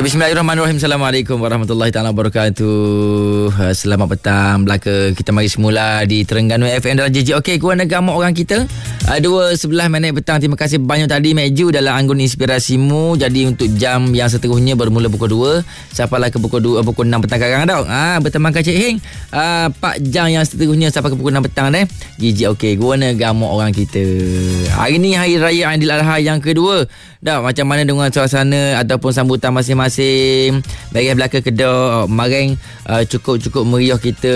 Bismillahirrahmanirrahim. Assalamualaikum warahmatullahi taala wabarakatuh. Selamat petang belaka. Kita mari semula di Terengganu FM dalam JJ Okey, Keluarga Gamuk orang kita. 2:11 petang. Terima kasih banyak tadi Meju dalam anggun inspirasimu. Jadi untuk jam yang seterusnya bermula pukul 2 sampailah ke pukul 6 petang sekarang tau. Bertemankan Cik Heng. 4 jam yang seterusnya sampai ke pukul 6 petang JJ Okey, Keluarga Gamuk orang kita. Hari ni hari raya Aidiladha yang kedua. Dah macam mana dengan suasana ataupun sambutan masing-masing bagi belaka Kedah kemarin cukup meriah kita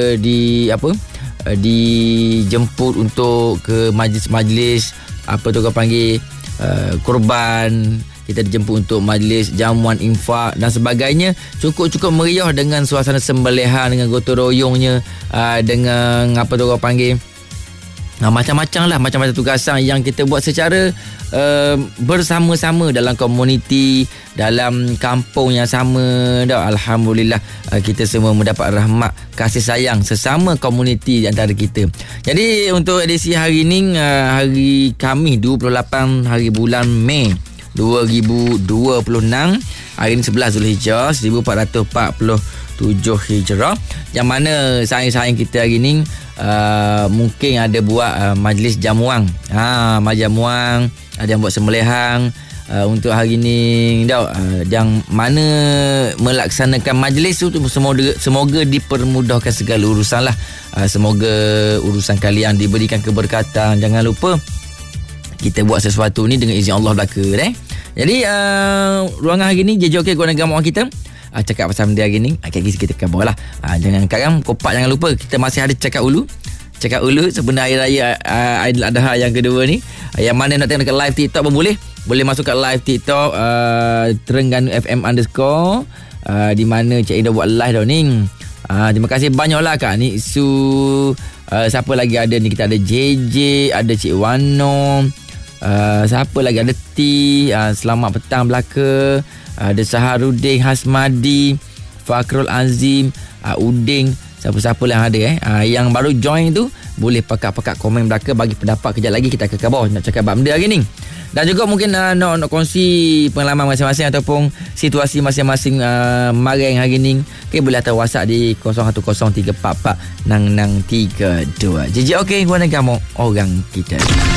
dijemput untuk ke majlis-majlis apa tu kau panggil korban. Kita dijemput untuk majlis jamuan infak dan sebagainya. Cukup meriah dengan suasana sembelihan, dengan gotong royongnya, dengan apa tu kau panggil macam-macam tugasan yang kita buat secara bersama-sama dalam komuniti, dalam kampung yang sama. Alhamdulillah kita semua mendapat rahmat kasih sayang sesama komuniti di antara kita. Jadi untuk edisi hari ini, hari Khamis 28 hari bulan Mei 2026, hari ini 11 Zulhijjah 1447 Hijrah, yang mana sayang-sayang kita hari ini mungkin ada buat majlis jamuan. Majlis jamuan, ada yang buat sembelihan untuk hari ni yang mana melaksanakan majlis tu semoga dipermudahkan segala urusan lah. Semoga urusan kalian diberikan keberkatan. Jangan lupa kita buat sesuatu ni dengan izin Allah belaka Jadi ruangan hari ni JJ Okey, Keluarga Gamuk kita cakap pasal benda hari ni. Kita khabar lah. Jangan sekarang kopak, jangan lupa kita masih ada cakap ulu sebenarnya hari raya Aidiladha yang kedua ni. Yang mana nak tengok dekat live TikTok pun boleh masuk kat live TikTok Terengganu FM _ di mana Cik Ida buat live dah ni. Terima kasih banyak lah Kak Niksu. Siapa lagi ada ni? Kita ada JJ, ada Cik Wano, siapa lagi, ada T. Selamat petang belaka. Ada Saharudin Hasmadi, Fakrul Azim, Uding, siapa-siapa yang ada yang baru join tu boleh pakat komen belaka, bagi pendapat. Kejap lagi kita akan khabar nak cakap bab benda hari ni. Dan juga mungkin nak kongsi pengalaman masing-masing ataupun situasi masing-masing kemarin hari ni. Boleh hantar WhatsApp di 0103446632. JJ Okey, Keluarga Gamuk orang kita.